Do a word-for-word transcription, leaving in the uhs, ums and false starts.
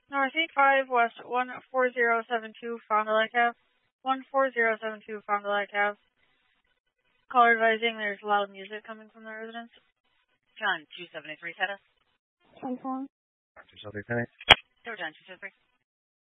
Northeast five West one four zero seven two Fond du Lac Ave. one four zero seven two Fond du Lac Ave. Caller advising there's loud music coming from the residence. John, two seven three, status. ten four. two seven three. Sir John, two seven three.